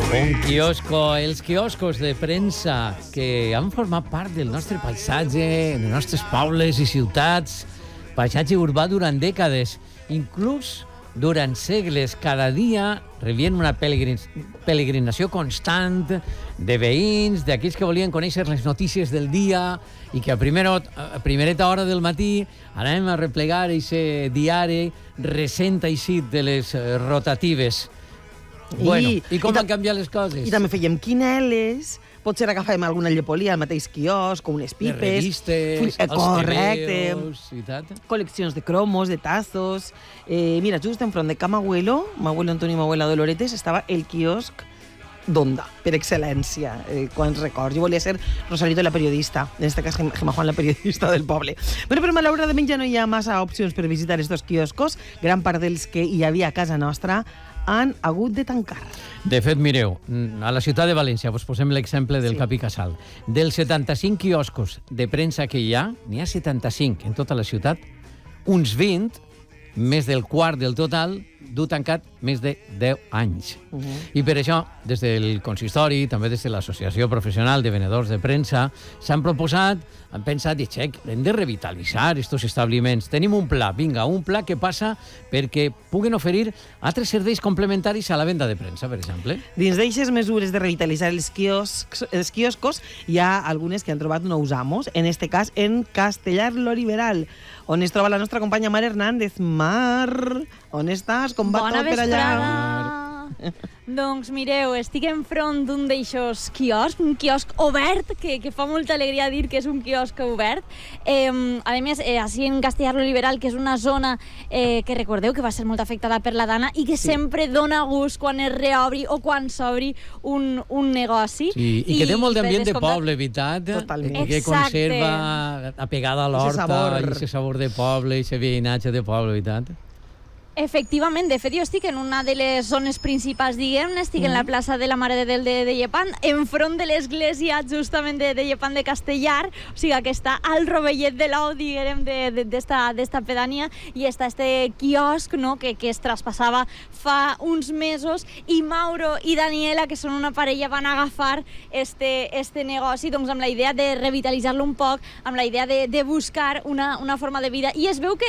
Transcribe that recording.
Un quiosco, els quioscos de premsa que han format part del nostre paisatge, de nostres pobles i ciutats, paisatge urbà durant dècades, inclús durant segles. Cada dia rebien una peregrinació constant de veïns, d'aquells que volien conèixer les notícies del dia i que a primereta hora del matí anàvem a replegar aquest diari recent eixit de les rotatives. Bueno, i com han canviat les coses? I també fèiem quineles, potser agafàvem alguna llepolia al mateix quiosc, com unes pipes... Les revistes, correcte, els tebeos i tal. Col·leccions de cromos, de tazos... Mira, just enfront de Ca M'Abuelo, M'Abuelo Antonio i M'Abuela Doloretes, estava el quiosc d'Onda, per excel·lència. Quants records. Jo volia ser Rosarito la periodista, en aquest cas Gemma Juan la periodista del poble. Bueno, però malauradament ja no hi ha massa opcions per visitar estos quioscos. Gran part dels que hi havia a casa nostra han hagut de tancar. De fet, mireu, a la ciutat de València, us posem l'exemple del Cap i Casal. Dels 75 quioscos de premsa que hi ha, n'hi ha 75 en tota la ciutat, uns 20, més del quart del total, du tancat més de 10 anys. I per això, des del consistori, també des de l'Associació Professional de Venedors de Premsa, s'han proposat, han pensat, hem de revitalitzar aquests establiments. Tenim un pla, un pla que passa perquè puguen oferir altres serveis complementaris a la venda de premsa, per exemple. Dins d'aquestes mesures de revitalitzar els quioscos, hi ha algunes que han trobat nous amos, en este cas en Castellar lo Liberal, on es troba la nostra companya Mar Hernández. Mar, on estàs? Com va tot per allà? Bona vesprada. Doncs mireu, estic enfront d'un d'eixos quioscs, un quiosc obert, que fa molta alegria dir que és un quiosc obert. A més, així en Castellar lo Liberal, que és una zona que recordeu que va ser molt afectada per la Dana i que sempre dona gust quan es reobri o quan s'obri un negoci. Sí, i que té molt d'ambient de poble, veritat? Totalment. Que conserva apegada a l'horta, i aquest sabor de poble, i aquest veïnatge de poble, veritat? Efectivament, de fet jo estic en una de les zones principals, diguem-ne, estic en la plaça de la Mare de Déu de Llepant, enfront de l'església justament de Llepant de Castellar, o sigui que està al rovellet de l'ou, diguem, d'esta pedania, i està este quiosc, no?, que es traspassava fa uns mesos, i Mauro i Daniela, que són una parella, van agafar este negoci doncs amb la idea de revitalitzar-lo un poc, amb la idea de buscar una forma de vida, i es veu que